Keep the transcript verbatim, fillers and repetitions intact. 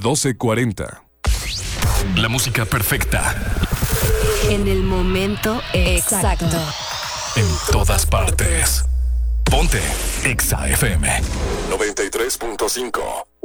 doce cuarenta. La música perfecta. En el momento exacto. En todas partes. Ponte Exa F M noventa y tres punto cinco.